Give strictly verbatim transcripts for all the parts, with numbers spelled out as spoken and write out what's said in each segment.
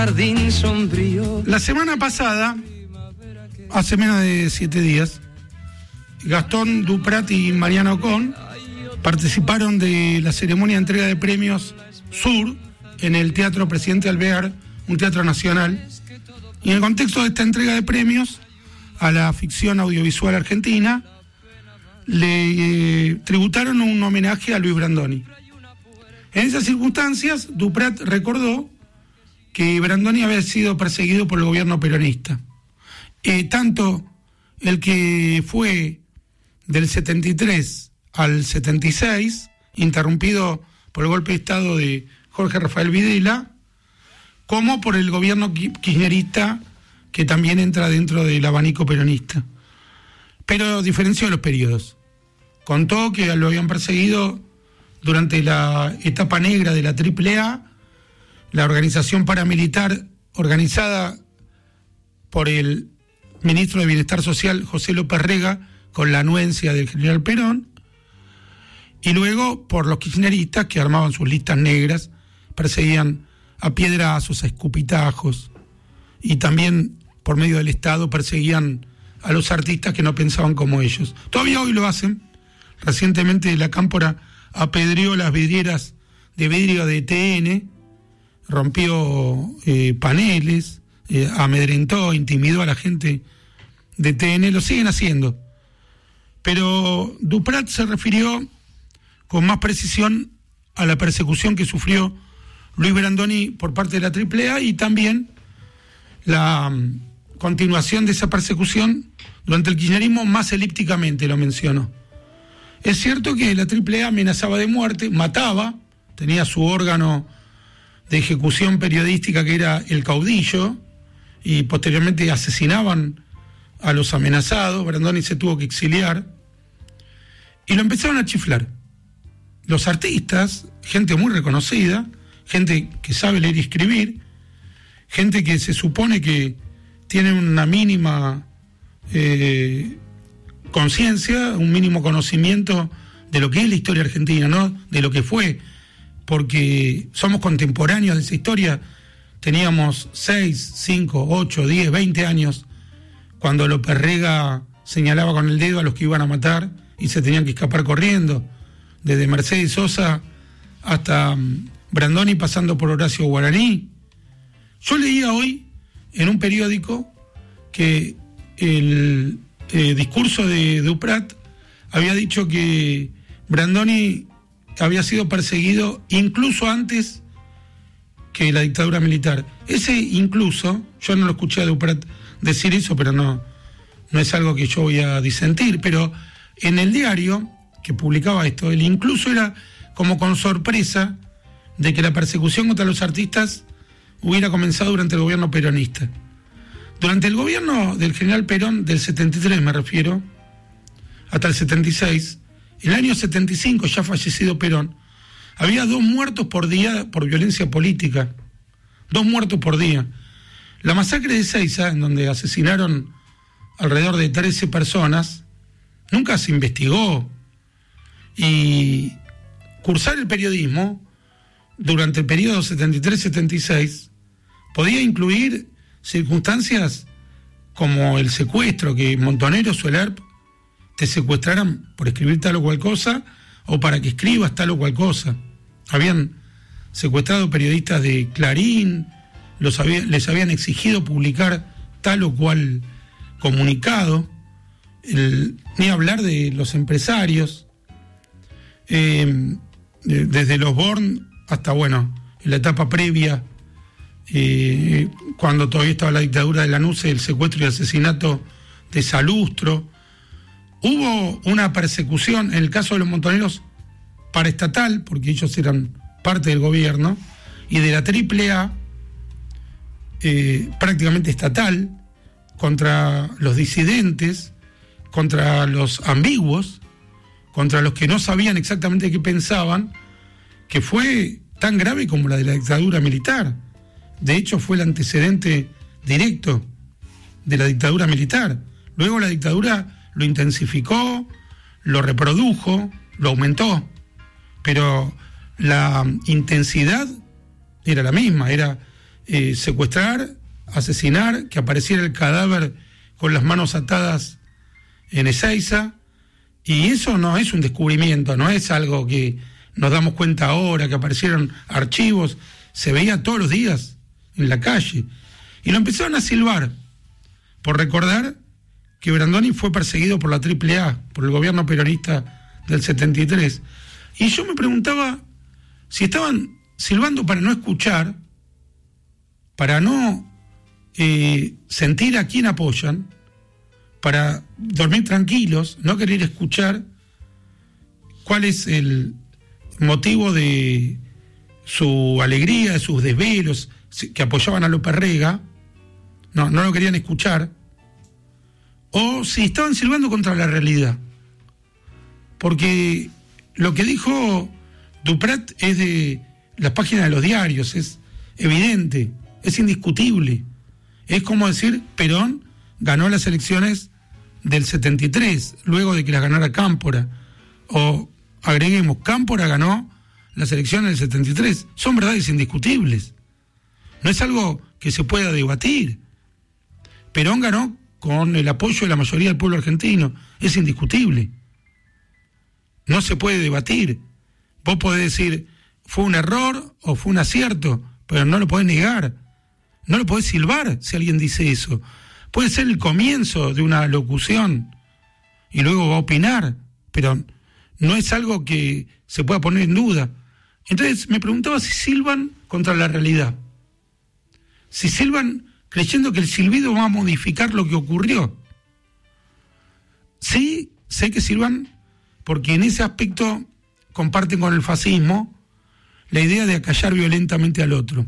Jardín sombrío. La semana pasada, hace menos de siete días, Gastón Duprat y Mariana Ocon participaron de la ceremonia de entrega de premios Sur en el Teatro Presidente Alvear, un teatro nacional. Y en el contexto de esta entrega de premios a la ficción audiovisual argentina, le eh, tributaron un homenaje a Luis Brandoni. En esas circunstancias, Duprat recordó que Brandoni había sido perseguido por el gobierno peronista. Eh, tanto el que fue del setenta y tres al setenta y seis, interrumpido por el golpe de Estado de Jorge Rafael Videla, como por el gobierno kirchnerista, que también entra dentro del abanico peronista. Pero diferenció los periodos. Contó que lo habían perseguido durante la etapa negra de la triple A, la organización paramilitar organizada por el ministro de Bienestar Social, José López Rega, con la anuencia del general Perón, y luego por los kirchneristas que armaban sus listas negras, perseguían a piedrazos, a escupitajos, y también por medio del Estado perseguían a los artistas que no pensaban como ellos. Todavía hoy lo hacen. Recientemente la Cámpora apedreó las vidrieras de vidrio de T N, rompió eh, paneles, eh, amedrentó, intimidó a la gente de T N, lo siguen haciendo. Pero Duprat se refirió con más precisión a la persecución que sufrió Luis Brandoni por parte de la triple A y también la um, continuación de esa persecución durante el kirchnerismo, más elípticamente lo mencionó. Es cierto que la triple A amenazaba de muerte, mataba, tenía su órgano de ejecución periodística que era El Caudillo, y posteriormente asesinaban a los amenazados. Brandoni se tuvo que exiliar y lo empezaron a chiflar los artistas, gente muy reconocida, gente que sabe leer y escribir, gente que se supone que tiene una mínima eh, conciencia, un mínimo conocimiento de lo que es la historia argentina, ¿no? De lo que fue, porque somos contemporáneos de esa historia. Teníamos seis, cinco, ocho, diez, veinte años cuando López Rega señalaba con el dedo a los que iban a matar y se tenían que escapar corriendo, desde Mercedes Sosa hasta um, Brandoni, pasando por Horacio Guaraní. Yo leía hoy en un periódico que el eh, discurso de Duprat había dicho que Brandoni había sido perseguido incluso antes que la dictadura militar. Ese incluso, yo no lo escuché a Duprat decir eso, pero no, no es algo que yo voy a disentir, pero en el diario que publicaba esto, el incluso era como con sorpresa de que la persecución contra los artistas hubiera comenzado durante el gobierno peronista. Durante el gobierno del general Perón, del setenta y tres me refiero, hasta el setenta y seis, el año setenta y cinco, ya fallecido Perón, había dos muertos por día por violencia política. Dos muertos por día. La masacre de Ezeiza, en donde asesinaron alrededor de trece personas, nunca se investigó. Y cursar el periodismo durante el periodo setenta y tres setenta y seis podía incluir circunstancias como el secuestro, que Montoneros o el E R P te secuestraran por escribir tal o cual cosa o para que escribas tal o cual cosa. Habían secuestrado periodistas de Clarín, los había, les habían exigido publicar tal o cual comunicado, el, ni hablar de los empresarios, eh, de, desde los Born hasta, bueno, en la etapa previa, eh, cuando todavía estaba la dictadura de Lanuse, el secuestro y asesinato de Salustro. Hubo una persecución, en el caso de los Montoneros, paraestatal, porque ellos eran parte del gobierno, y de la triple A, eh, prácticamente estatal, contra los disidentes, contra los ambiguos, contra los que no sabían exactamente qué pensaban, que fue tan grave como la de la dictadura militar. De hecho, fue el antecedente directo de la dictadura militar. Luego la dictadura lo intensificó, lo reprodujo, lo aumentó, pero la intensidad era la misma, era eh, secuestrar, asesinar, que apareciera el cadáver con las manos atadas en Ezeiza, y eso no es un descubrimiento, no es algo que nos damos cuenta ahora, que aparecieron archivos, se veía todos los días en la calle, y lo empezaron a silbar, por recordar que Brandoni fue perseguido por la triple A, por el gobierno peronista del setenta y tres, y yo me preguntaba si estaban silbando para no escuchar, para no eh, sentir a quién apoyan, para dormir tranquilos, no querer escuchar cuál es el motivo de su alegría, de sus desvelos, que apoyaban a López Rega, no, no lo querían escuchar, o si estaban silbando contra la realidad. Porque lo que dijo Duprat es de las páginas de los diarios, es evidente, es indiscutible. Es como decir, Perón ganó las elecciones del setenta y tres, luego de que las ganara Cámpora. O agreguemos, Cámpora ganó las elecciones del setenta y tres. Son verdades indiscutibles. No es algo que se pueda debatir. Perón ganó con el apoyo de la mayoría del pueblo argentino. Es indiscutible. No se puede debatir. Vos podés decir, fue un error o fue un acierto, pero no lo podés negar. No lo podés silbar si alguien dice eso. Puede ser el comienzo de una locución y luego va a opinar, pero no es algo que se pueda poner en duda. Entonces me preguntaba si silban contra la realidad. Si silban creyendo que el silbido va a modificar lo que ocurrió. Sí, sé que silban porque en ese aspecto comparten con el fascismo la idea de acallar violentamente al otro,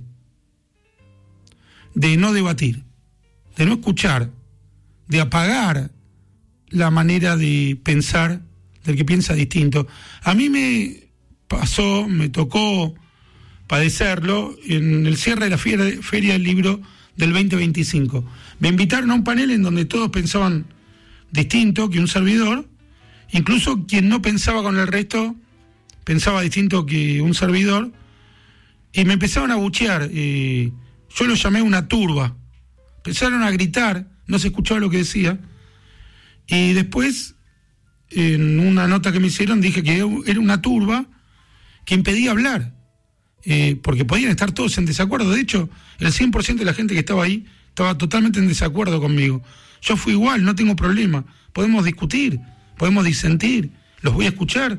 de no debatir, de no escuchar, de apagar la manera de pensar del que piensa distinto. A mí me pasó, me tocó padecerlo en el cierre de la feria, feria del libro del veinte veinticinco. Me invitaron a un panel en donde todos pensaban distinto que un servidor, incluso quien no pensaba con el resto pensaba distinto que un servidor, y me empezaron a abuchear. Eh, yo lo llamé una turba. Empezaron a gritar, no se escuchaba lo que decía, y después, en una nota que me hicieron, dije que era una turba que impedía hablar, eh, porque podían estar todos en desacuerdo. De hecho, el cien por ciento de la gente que estaba ahí estaba totalmente en desacuerdo conmigo. Yo fui igual, no tengo problema, podemos discutir, podemos disentir, los voy a escuchar,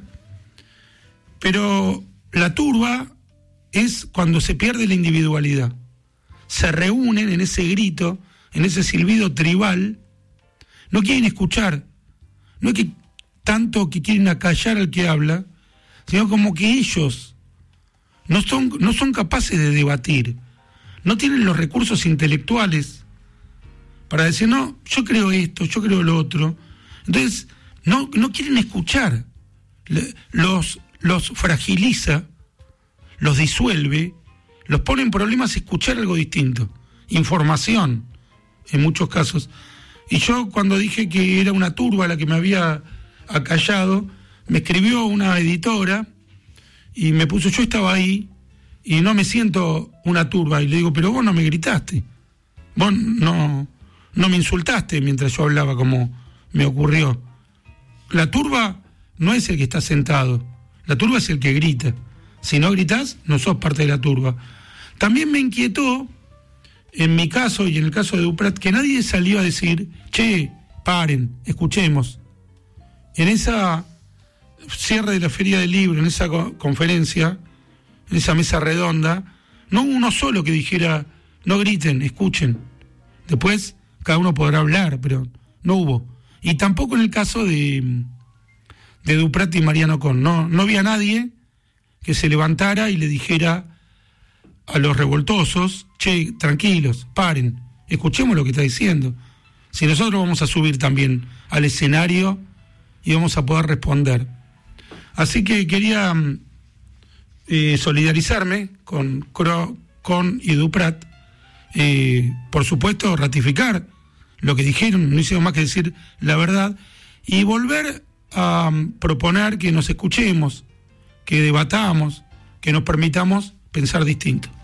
pero la turba es cuando se pierde la individualidad. Se reúnen en ese grito, en ese silbido tribal, no quieren escuchar, no es que tanto que quieren acallar al que habla, sino como que ellos no son, no son capaces de debatir, no tienen los recursos intelectuales para decir, no, yo creo esto, yo creo lo otro. Entonces, no, no quieren escuchar, los, los fragiliza, los disuelve, los pone en problemas escuchar algo distinto, información, en muchos casos. Y yo, cuando dije que era una turba la que me había acallado, me escribió una editora y me puso, yo estaba ahí y no me siento una turba. Y le digo, pero vos no me gritaste, vos no, no me insultaste mientras yo hablaba como me ocurrió. La turba no es el que está sentado, la turba es el que grita. Si no gritás, no sos parte de la turba. También me inquietó, en mi caso y en el caso de Duprat, que nadie salió a decir, che, paren, escuchemos. En esa cierre de la Feria del Libro, en esa co- conferencia, en esa mesa redonda, no hubo uno solo que dijera, no griten, escuchen. Después cada uno podrá hablar, pero no hubo. Y tampoco en el caso de, de Duprat y Mariano Con. No, no había nadie que se levantara y le dijera a los revoltosos, che, tranquilos, paren, escuchemos lo que está diciendo. Si nosotros vamos a subir también al escenario y vamos a poder responder. Así que quería eh, solidarizarme con, con y Duprat, eh, por supuesto ratificar lo que dijeron, no hicieron más que decir la verdad, y volver a um, proponer que nos escuchemos, que debatamos, que nos permitamos pensar distinto.